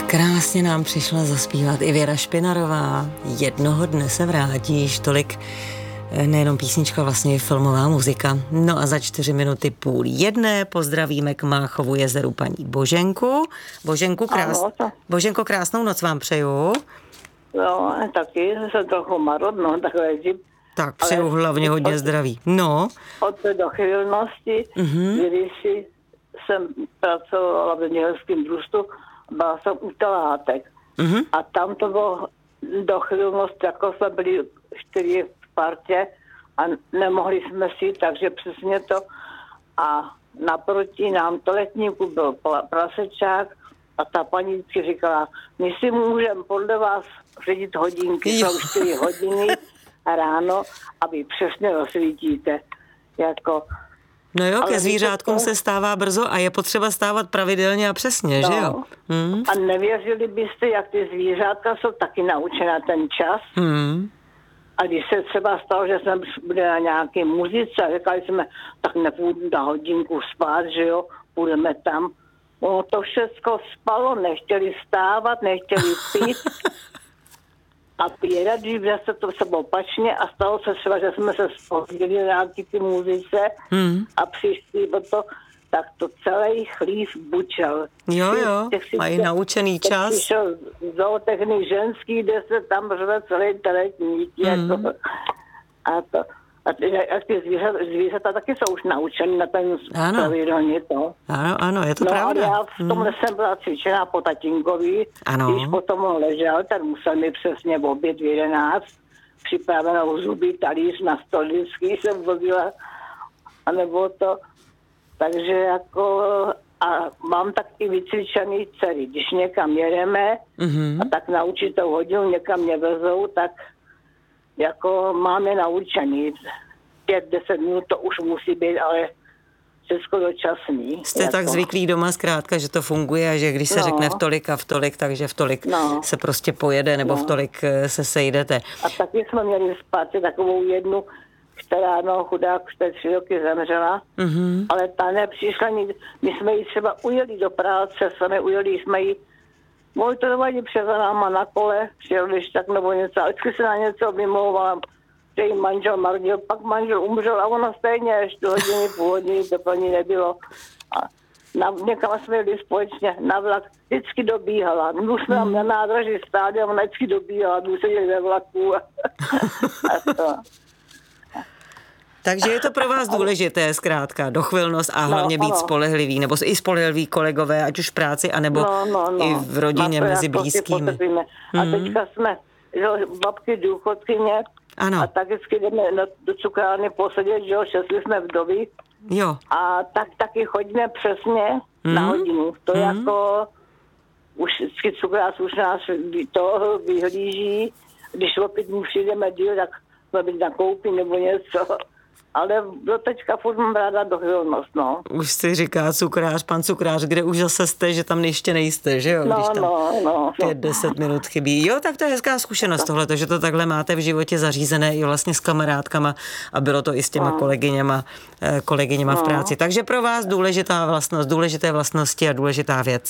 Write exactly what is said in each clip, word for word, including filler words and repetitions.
Krásně nám přišla zaspívat i Věra Špinarová. Jednoho dne se vrátíš, tolik nejenom písnička, vlastně i filmová muzika. No a za čtyři minuty půl jedné pozdravíme k Máchovu jezeru paní Boženku. Boženku, krás... ano, Boženko, krásnou noc vám přeju. No, taky jsem trochu marodno, takhle zip. Tak přeju hlavně hodně od, zdraví. No. Od té dochylnosti, uh-huh. když jsem pracovala v zemědělském družstvu, byla jsem u Telátek. Uh-huh. A tam to bylo dochylnost, jako jsme byli čtyři v partě a nemohli jsme si, takže přesně to. A naproti nám toaletníku byl prasečák a ta paní vždycky říkala, my si můžeme podle vás řídit hodinky, jsou čtyři hodiny ráno a vy přesně rozsvítíte. Jako, no jo, ke zvířátkům to... se stává brzo a je potřeba stávat pravidelně a přesně, no. Že jo? Hmm. A nevěřili byste, jak ty zvířátka jsou taky naučená ten čas. Hmm. A když se třeba stalo, že jsme byli na nějaké muzice a říkali jsme, tak nepůjdu na hodinku spát, že jo, půjdeme tam. Ono to všechno spalo, nechtěli stávat, nechtěli pít. A pěra, když se to se opačně a stalo se třeba, že jsme se spozdili na nějaký ty muzice hmm. a přišli o to, tak to celý chlív bučel. Jo, jo, mají naučený čas. Přišel zootechnik ženský, kde se tam řve celý teletník. Hmm. Jako, a to... A ty, jak ty zvířata, zvířata taky jsou už naučený na ten pravidelně to. Ano, ano, je to no, pravda. No, já v tomhle hmm. jsem byla cvičená po tatínkovi. Ano. Když potom on ležel, ten musel mi přesně v oběd v jedenáct připravenou zuby, talíř na stoličky jsem vozila. A nebo to, takže jako, a mám taky vycvičený dcery. Když někam jedeme mm-hmm. a tak na určitou hodinu někam mě vezou, tak jako máme naučený. Pět, deset minut to už musí být, ale všechno dočasný. Jste jako. Tak zvyklí doma zkrátka, že to funguje a že když se no. řekne v tolik a v tolik, takže v tolik no. se prostě pojede nebo no. v tolik se sejdete. A taky jsme měli v Spartě takovou jednu, která no chudák už teď tři roky zemřela, mm-hmm. ale ta nepřišla nikdy. My jsme ji třeba ujeli do práce, jsme ujeli, jsme ji monitorovaní přes náma na kole, přijel když tak nebo něco, ale vždycky se na něco vymlouvala, že jí manžel marnil, pak manžel umřel a ona stejně ještě hodiny, půl hodiny, to pro ní nebylo. A na, někam jsme jeli společně na vlak, vždycky dobíhala. My jsme tam na nádraží stáli a ona vždycky dobíhala, my se jeli ve vlaku. A, a to. Takže je to pro vás důležité, zkrátka, dochvilnost a hlavně no, být spolehlivý, nebo i spolehlivý kolegové, ať už v práci, anebo no, no, no. i v rodině mezi blízkými. A mm. teďka jsme že, babky důchodkyně ano. a tak vždycky jdeme do cukrárny posedět, že šestli jsme vdovy. Jo. A tak taky chodíme přesně mm. na hodinu. To mm. jako už vždycky cukrář už nás to vyhlíží. Když opět mu přijdeme díl, tak jsme být nakoupí nebo něco. Ale do teďka furt mám ráda dochvilnost, no. Už si říká cukrář, pan cukrář, kde už zase jste, že tam ještě nejste, že jo? No, když tam no, no. Pět, deset minut chybí. Jo, tak to je hezká zkušenost tohleto, že to takhle máte v životě zařízené i vlastně s kamarádkama a bylo to i s těma no. kolegyněma, kolegyněma no. v práci. Takže pro vás důležitá vlastnost, důležité vlastnosti a důležitá věc.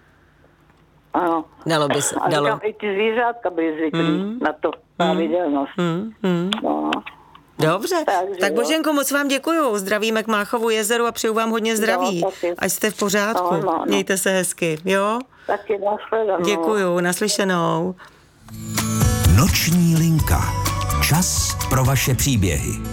Ano. Dalo by se, a dalo. říkám, i ty zvířátka byly zvyklí mm. na to pravidelnost. Mm. Mm. No. Dobře, takže tak Boženko, moc vám děkuju. Zdravíme k Máchovu jezeru a přeju vám hodně zdraví. Jo, ať jste v pořádku. No, no, no. Mějte se hezky, jo? Taky naslyšenou. Děkuju, naslyšenou. Noční linka. Čas pro vaše příběhy.